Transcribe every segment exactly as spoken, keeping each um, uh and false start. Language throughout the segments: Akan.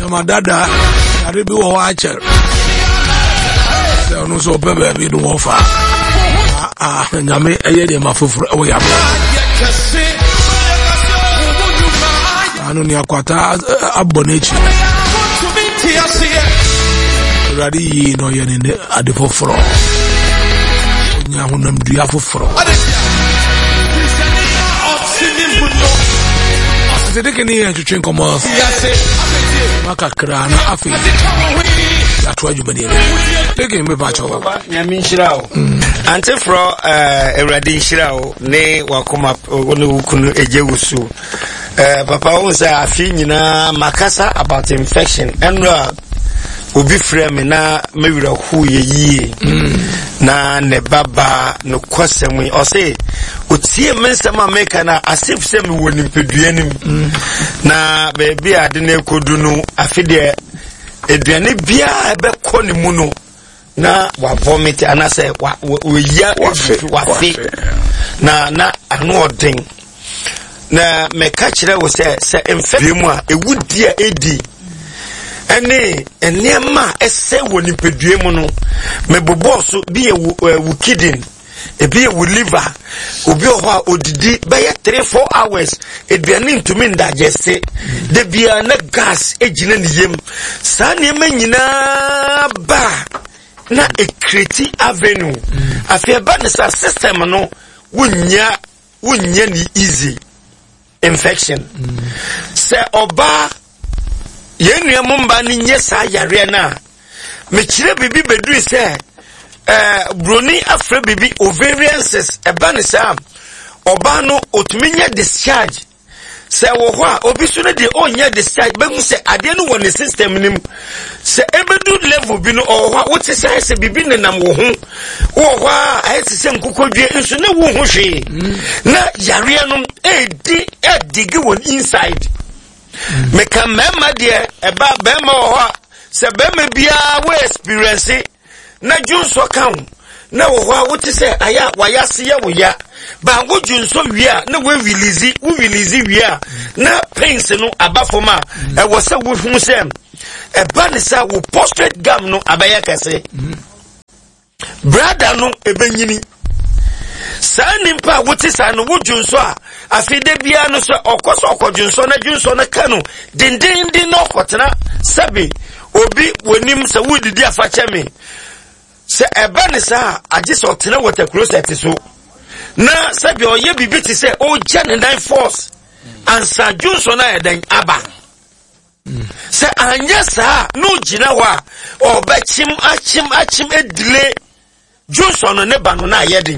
my dada, I did be a watcher. So, no, so, baby, do offer. Ah, and I made a year, my foot for away. I don't know what I bonnet. Ready, no, you're in the at the forefront. Yahunam, do you have a front? They can hear to drink on Mars. Macacrana, I feel that's why you believe it. They gave me batch over. Yamin Shirao. Ante fro a ready Shirao, ne wakuma Kunu Ejewusu. Papa was a finina Makasa about infection and Ubi frame na maybe who ye na ne baba no question we or say utie mensama make na asif se me woni peduanim na baby ade na ekodu no afide eduane bia ebe ko ne mu no na wa vomit anase wa ya wa fi na na ano odin na me ka kire wo se se infection mu a ewudi a edi ene enema ese woni pedue mu no me boboso bi e wu kidney e bi e wu liver obi o ha odidi be ye three four hours eduane ntumi ndagese de bia na gas ejina ne yem sa ne manyina ba na e create avenue afia ba ne sa system no wunya wunya ni easy infection se oba yenu mumba ni nyesa yare na me kire bibi bedru se eh broni afre bibi ovarian cyst e ba ne sa oba no otuminya discharge se wo ho a obi so ne de onya discharge be mu se ade no woni system nim se ebedu level bi no o ho wote se se bibi ne nam wo ho wo ho a ese se nkokodwe nso ne wo ho hwe na yare no edi edigi won inside me kan mema de eba bema ho se bema bia we experience na junso kan na wo ho wote se aya wayase ye wo ya ba go junso wi a na we release we release wi a na pains no abafoma e wo se wo hum se eba ne sa wo prostate gam no abaya kase brother no ebenyini sa nimpa wote sa no wo junso a afide bia no so okoso okojunso na junso na kanu dindin din no kotena sabi obi wonim se wudidi afache me se eba ne sa agise otena water closet so na sabi oye bibiti se o jane nine force ansa junso na eden aba se anya sa no gina ho a obachim achim achim edile junso no ne ba no na yedin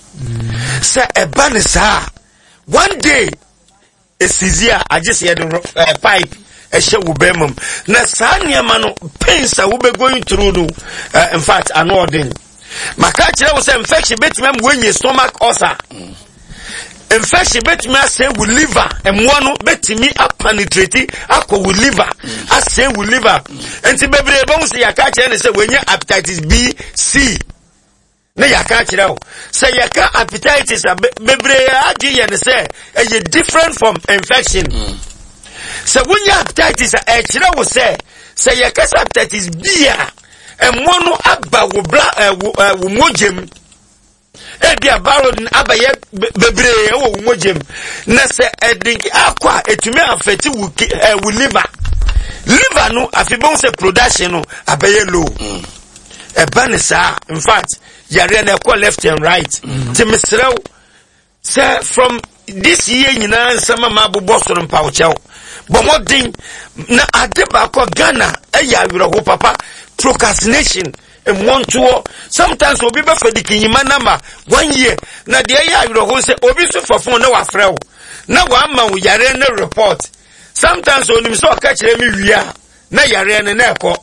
se eba ne sa one day esizia agise ye uh, pipe e she wo bemum na sa niema no pains a wo be going through no uh, in fact anodin maka kire wo say infection betima am wenye stomach ulcer infection betima say we liver emwo no betimi penetrate akọ we liver ase we liver enti bebre bon say yaka kire ne say wenye hepatitis B C na yaka kire wo say yaka hepatitis bebre agi ye ne say e different from infection say when you hepatitis e kire wo say say yaka hepatitis B a emwo no aba wo bla wo mojem e bia barod abaye bebre wo mojem na say edink akwa etumi afeti wo wo liver liver no afibon say production no abaye low e banisa in fact yare na call left and right timisrew say from this year nyina nsama mabobo soro mpawchew bomodin na adeba ko Ghana e ya werho papa procrastination and want to sometimes obi be for the kinyima number one year na de ya werho say obi so for phone na wa frew na wa ma wo yare na report sometimes onim so ka kire mi wia na yare na na ekọ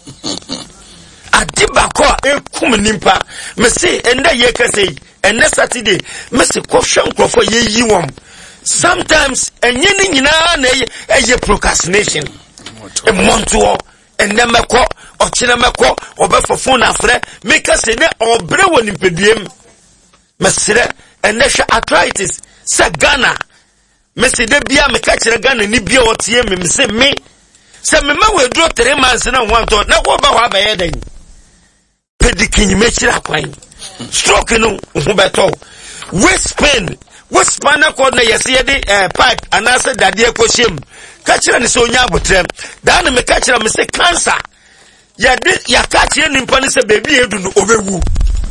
adibako ekum nimpa me say enda ye kase enda Saturday me say kwhwe nkrofo ye yi wom sometimes enye ni nyina na eye procrastination e monto enda meko ochire meko obefofo na afre me kase ne obre woni pediem me sire enda hwe arthritis sa Ghana me say de bia me ka kire Ghana ni bia otie me me say me Se me ma we dro three months na ho anto na wo ba ho abaye dan pedikin mechira kwan stroke no ho beto waist pain waist pain ko na yesi ye de pipe anase dade ekoshem ka kira ne se onya abotrem da na me ka kira me se cancer ya de ya ka kira nimpa ne se baby edu no obewu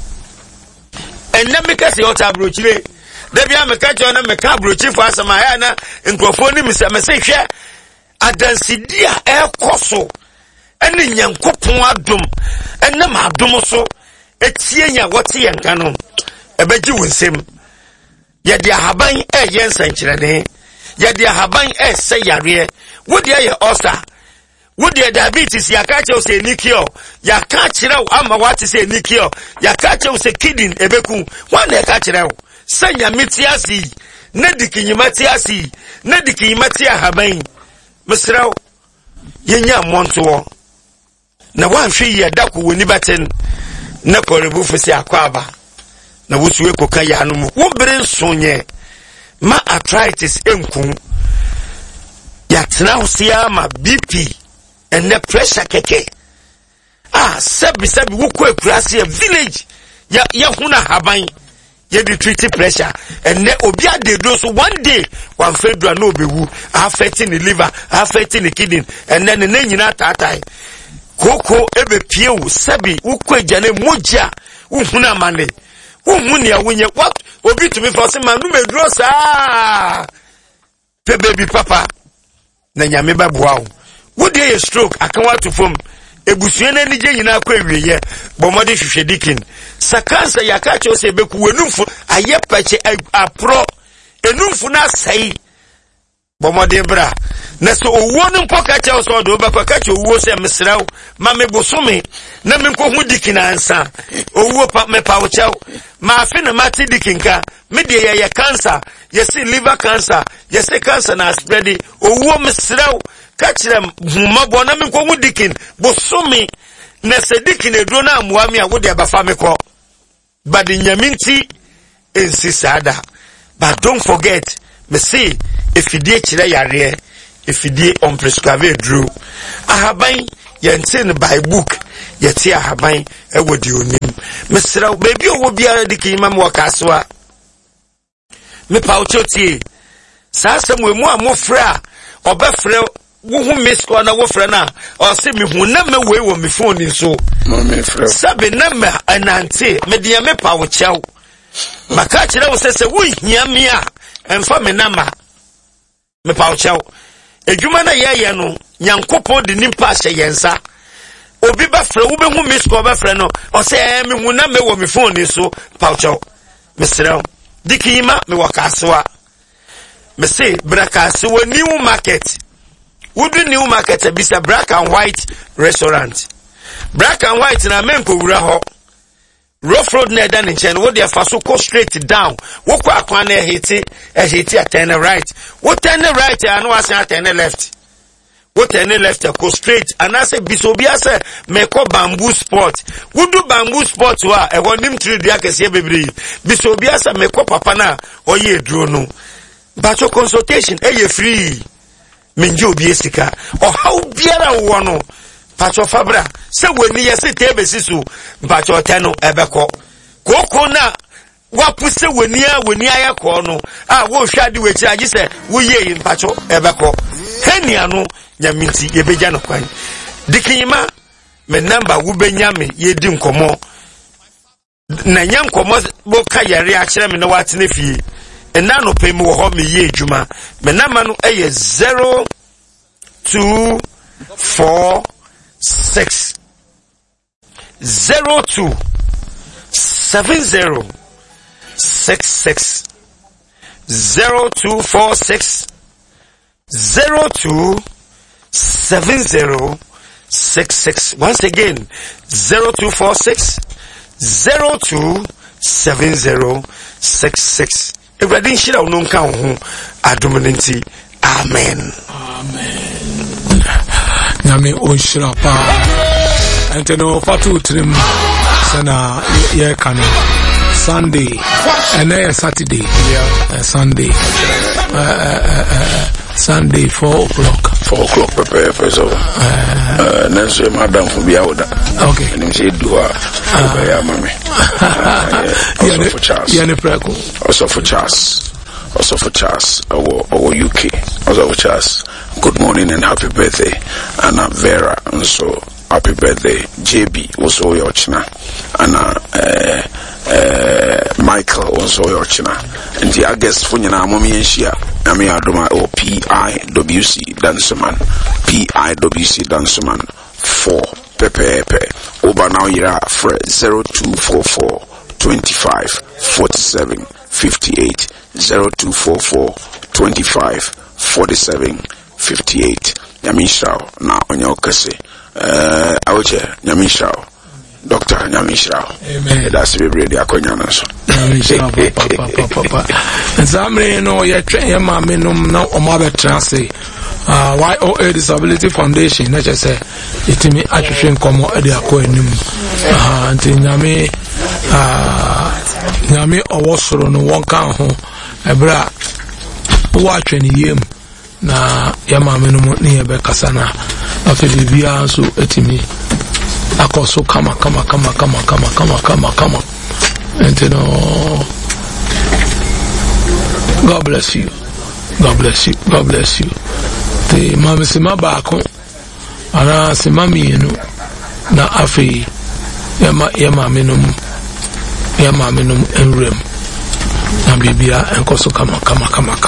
enna me ka se ota brochire da bia me ka kira na me ka brochi fo asama ya na nkrofo ni me se me se hwe adansidia ekoso ene nyankopon adom ene ma adom so etie nya wote yenka no ebeji wonsem ye dia haban e ye nsankyerene ye dia haban e se yare wo dia ye ulcer wo dia diabetes ya ka che se nikio ya ka kire ama wate se nikio ya ka che se kidney ebeku wan e ka kire sanya metiasi na dikinyimati asi na dikinyimati haban mesraw yenya monto na wanhwe ye dako woni baten na korebu fisi akwaba na wusuwe koka ya anu wo bere nsonye ma arthritis enku ya tena hosia ma B P and pressure keke ah sabi sabi wo ko akurase village ya ya huna haban ye di treat pressure and ne obi adedo so one day one fedra no obewu affecting the liver affecting the kidney and then ne nyina tatai koko ebe piewu sabi ukwe jane moja uhuna mane uhuni ya unye what obi to me for say manu medro sa pe baby papa na nyame babuawo wo dey a stroke akanwa to form ebusue na nije nyina akwa ewiye bomode hwehwe dikin sakansa yakacho se beku wenumfu ayepache apro enumfu na sai bomode bra na so owo no mpoka cha so do ba ka cha owo se mesraw ma me bosome na me nko hu dikin ansa owo pa me pa ocha ma afi na mati dikinka me de ye cancer yesi liver cancer yesi cancer na spread owo mesraw ka kire humabo na me nko hu dikin bosome na se dikin edro na amuami a wo de abafa me ko but the nyaminti insisada but don't forget me see if you dey kire yare if you dey on prescribed drew ahaban yentin by book yeti ahaban e wodi onim mesra baby owo biara dikima mo kaswa me pa ochotie sa samwe mu amofra obefre wo hu misko na wo frɛ na o se me hu na me we wo me phone so no me frɛ sabe na me anante me de me pa wo kyɛw maka kyerɛ wo sɛ sɛ wo hia me a emfa me na ma me pa wo kyɛw edwuma na ye ye no nyankopɔn de nimpa hyɛ yensa obi ba frɛ wo be hu misko ba frɛ no o se me hu na me wo me phone so pa wo kyɛw me serɛ dikima me wakasewa me say brakasewa new market would be new market a bisa black and white restaurant. Black and white na menko wura rough road na dan nchen wo dey faso go straight down. Wo kwa akwan na hiti, e hiti a turn right. Wo turn right and wo asa turn left. Wo turn left go straight and I say bisobi ase meko bamboo spot. Wo do bamboo spot wa e wonim three dia kese bebre. Bisobi ase meko papa na oye eduro no. But your consultation e ye free. Menjo bi esika o how biara wo no pacho fabra se weni yesi tebe sisu pacho teno ebeko koko na wapu se weni a weni ayako no a wo hwade we kira gise wo ye pacho ebeko hania no nyaminti yebeja no kwan dikima me number wo benya me yedi nkomo na nya nkomo bo ka yare a kire me na watene fie ena no pay me wo ho me ye adwuma me nama no eye zero two four six zero two seven zero six six zero two four six zero two seven zero six six once again zero two four six zero two seven zero six six. Everything shira uno nka ho adominanti amen amen nyame onshira pa enteno fatu trim sana ye kanu Sunday and then Saturday yeah uh, Sunday uh, uh, uh, Sunday four o'clock. Four o'clock prepare for so. Uh, next year, madam for be out. Okay. And him say do a yeah, mommy. Also for Charles. Yeah, preko. Also for Charles. Also for Charles. Our our U K. Also for Charles. Good morning and happy birthday, Anna Vera. And so happy birthday, J B. Also your china. Anna uh, uh, Michael. Also your china. And the August for you now, mommy and Shia. I mean, I do my O P I W C Danceman. P I W C Danceman. Four. Pepe Pepe. Over now, you're for zero two four four twenty five forty seven fifty eight. Zero two four four twenty five forty seven fifty eight. Yamishao now on your case. Uh, I would say Yamishao. Doctor Yamishao. Amen. That's the ready Akonyanaso. Yamishao, papa, papa, papa. And somebody know you're training your mammy no or mother translate. Uh, Y O A Disability Foundation, let's just say, it me attrition come out the aquarium. Uh, until Yami, uh, Yami or was on one count home. A bra watching him na Yama minimum near Becasana. After the Via so at me. I call so come on, come on, come on, come on, come on, come on, come on, come on. And you know, God bless you. God bless you. God bless you. The mama sima baako ana sima mienu na afi yama yama menum yama menum enrem na bibia enkoso kama kama kama kama